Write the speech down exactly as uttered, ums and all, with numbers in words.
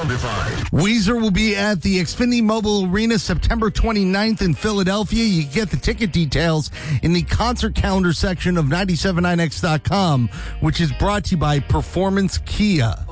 Bonafide. Weezer will be at the Xfinity Mobile Arena September twenty-ninth in Philadelphia. You can get the ticket details in the concert calendar section of nine seven nine x dot com, which is brought to you by Performance Kia.